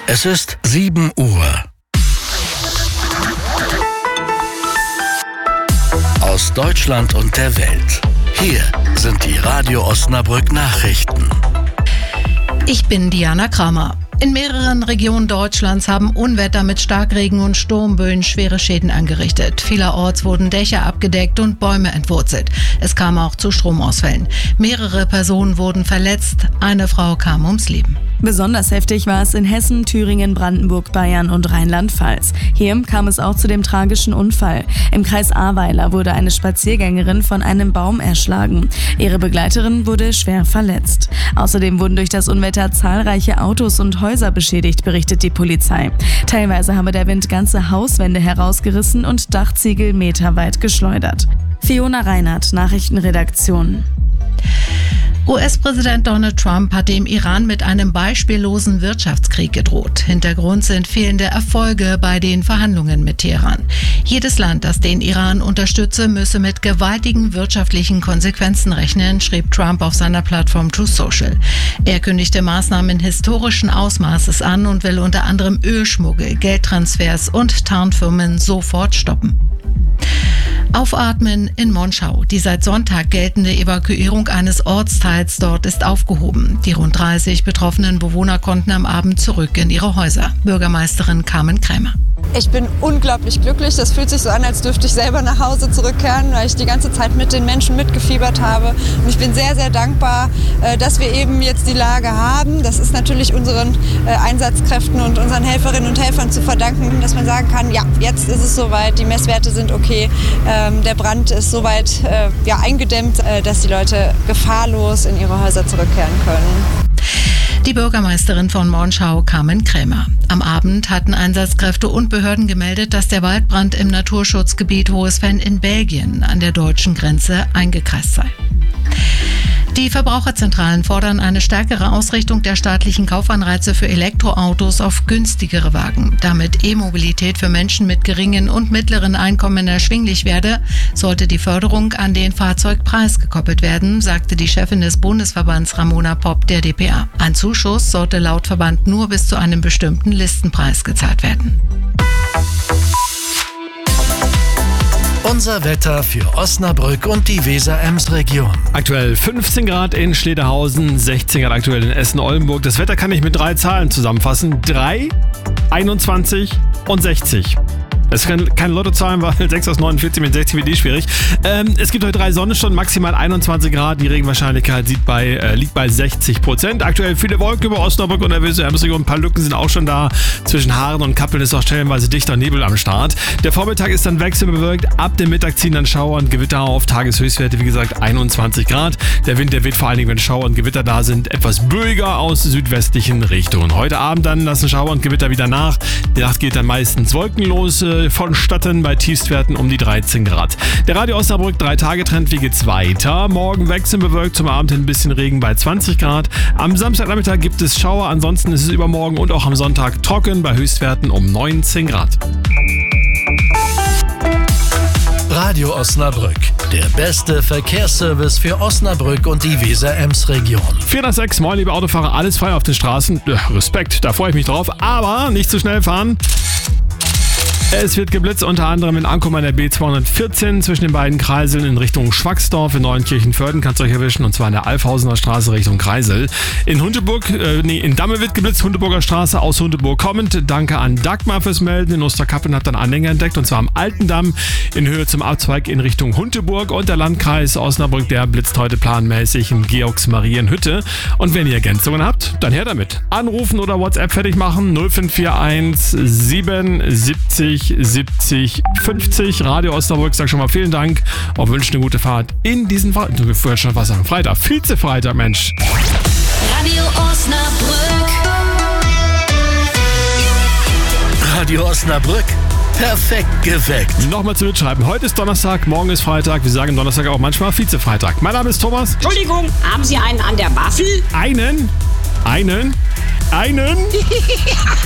Es ist 7 Uhr. Aus Deutschland und der Welt. Hier sind die Radio Osnabrück Nachrichten. Ich bin Diana Kramer. In mehreren Regionen Deutschlands haben Unwetter mit Starkregen und Sturmböen schwere Schäden angerichtet. Vielerorts wurden Dächer abgedeckt und Bäume entwurzelt. Es kam auch zu Stromausfällen. Mehrere Personen wurden verletzt. Eine Frau kam ums Leben. Besonders heftig war es in Hessen, Thüringen, Brandenburg, Bayern und Rheinland-Pfalz. Hier kam es auch zu dem tragischen Unfall. Im Kreis Ahrweiler wurde eine Spaziergängerin von einem Baum erschlagen. Ihre Begleiterin wurde schwer verletzt. Außerdem wurden durch das Unwetter zahlreiche Autos und Häuser beschädigt, berichtet die Polizei. Teilweise habe der Wind ganze Hauswände herausgerissen und Dachziegel meterweit geschleudert. Fiona Reinhardt, Nachrichtenredaktion. US-Präsident Donald Trump hat dem Iran mit einem beispiellosen Wirtschaftskrieg gedroht. Hintergrund sind fehlende Erfolge bei den Verhandlungen mit Teheran. Jedes Land, das den Iran unterstütze, müsse mit gewaltigen wirtschaftlichen Konsequenzen rechnen, schrieb Trump auf seiner Plattform Truth Social. Er kündigte Maßnahmen historischen Ausmaßes an und will unter anderem Ölschmuggel, Geldtransfers und Tarnfirmen sofort stoppen. Aufatmen in Monschau. Die seit Sonntag geltende Evakuierung eines Ortsteils dort ist aufgehoben. Die rund 30 betroffenen Bewohner konnten am Abend zurück in ihre Häuser. Bürgermeisterin Carmen Krämer. Ich bin unglaublich glücklich. Das fühlt sich so an, als dürfte ich selber nach Hause zurückkehren, weil ich die ganze Zeit mit den Menschen mitgefiebert habe. Und ich bin sehr, sehr dankbar, dass wir eben jetzt die Lage haben. Das ist natürlich unseren Einsatzkräften und unseren Helferinnen und Helfern zu verdanken, dass man sagen kann, ja, jetzt ist es soweit, die Messwerte sind okay, der Brand ist soweit eingedämmt, dass die Leute gefahrlos in ihre Häuser zurückkehren können. Die Bürgermeisterin von Monschau, Carmen Krämer. Am Abend hatten Einsatzkräfte und Behörden gemeldet, dass der Waldbrand im Naturschutzgebiet Hohesven in Belgien an der deutschen Grenze eingekreist sei. Die Verbraucherzentralen fordern eine stärkere Ausrichtung der staatlichen Kaufanreize für Elektroautos auf günstigere Wagen. Damit E-Mobilität für Menschen mit geringen und mittleren Einkommen erschwinglich werde, sollte die Förderung an den Fahrzeugpreis gekoppelt werden, sagte die Chefin des Bundesverbands Ramona Popp der dpa. Ein Zuschuss sollte laut Verband nur bis zu einem bestimmten Listenpreis gezahlt werden. Unser Wetter für Osnabrück und die Weser-Ems-Region. Aktuell 15 Grad in Schlederhausen, 16 Grad aktuell in Essen-Oldenburg. Das Wetter kann ich mit 3 Zahlen zusammenfassen. 3, 21 und 60. Es sind keine Lottozahlen, weil 6 aus 49 mit 60 wird schwierig. Es gibt heute 3 Sonnenstunden, maximal 21 Grad. Die Regenwahrscheinlichkeit liegt bei 60%. Aktuell viele Wolken über Osnabrück und der Weser-Ems-Region. Ein paar Lücken sind auch schon da. Zwischen Haaren und Kappeln ist auch stellenweise dichter Nebel am Start. Der Vormittag ist dann wechselbewölkt. Ab dem Mittag ziehen dann Schauer und Gewitter auf. Tageshöchstwerte, wie gesagt, 21 Grad. Der Wind, der weht vor allen Dingen, wenn Schauer und Gewitter da sind, etwas böiger aus südwestlichen Richtungen. Heute Abend dann lassen Schauer und Gewitter wieder nach. Die Nacht geht dann meistens wolkenlos vonstatten bei Tiefstwerten um die 13 Grad. Der Radio Osnabrück 3-Tage-Trend, wie geht's weiter? Morgen wechselbewölkt, zum Abend hin ein bisschen Regen bei 20 Grad. Am Samstagnachmittag gibt es Schauer, ansonsten ist es übermorgen und auch am Sonntag trocken bei Höchstwerten um 19 Grad. Radio Osnabrück, der beste Verkehrsservice für Osnabrück und die Weser-Ems-Region. 4 nach 6, moin liebe Autofahrer, alles frei auf den Straßen. Respekt, da freue ich mich drauf, aber nicht zu schnell fahren. Es wird geblitzt, unter anderem in Ankum an der B214 zwischen den beiden Kreiseln in Richtung Schwacksdorf. In Neuenkirchen-Vörden kannst du euch erwischen, und zwar an der Alfhausener Straße Richtung Kreisel. In in Damme wird geblitzt, Hundeburger Straße aus Hundeburg kommend. Danke an Dagmar fürs Melden. In Osterkappeln hat dann Anhänger entdeckt, und zwar am Alten Damm in Höhe zum Abzweig in Richtung Hundeburg. Und der Landkreis Osnabrück, der blitzt heute planmäßig in Georgsmarienhütte. Und wenn ihr Ergänzungen habt, dann her damit. Anrufen oder WhatsApp fertig machen, 0541 77 70 50. Radio Osnabrück sagt schon mal vielen Dank und wünscht eine gute Fahrt in diesen Freitag. Ich wollte schon was sagen. Freitag, Vize-Freitag, Mensch. Radio Osnabrück. Radio Osnabrück, perfekt geweckt. Nochmal zu mitschreiben. Heute ist Donnerstag, morgen ist Freitag. Wir sagen Donnerstag auch manchmal Vize-Freitag. Mein Name ist Thomas. Entschuldigung, haben Sie einen an der Waffel? Einen?